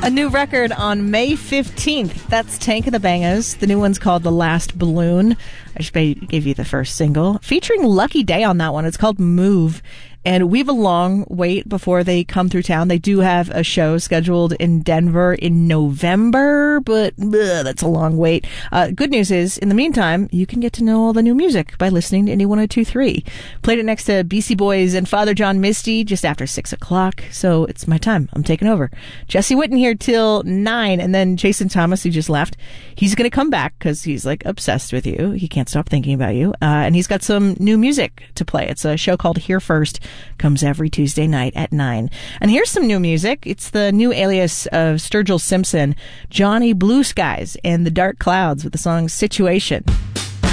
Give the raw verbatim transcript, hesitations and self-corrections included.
A new record on May fifteenth. That's Tank of the Bangers. The new one's called The Last Balloon. I just gave you the first single. Featuring Lucky Day on that one. It's called Move. And we have a long wait before they come through town. They do have a show scheduled in Denver in November, but ugh, that's a long wait. Uh, good news is, in the meantime, you can get to know all the new music by listening to Indie one oh two point three. Played it next to Beastie Boys and Father John Misty just after six o'clock, so it's my time. I'm taking over. Jesse Witten here till nine, and then Jason Thomas, who just left, he's going to come back because he's like obsessed with you. He can't stop thinking about you. Uh, and he's got some new music to play. It's a show called Here First. Comes every Tuesday night at nine. And here's some new music. It's the new alias of Sturgill Simpson, Johnny Blue Skies and the Dark Clouds with the song Situation.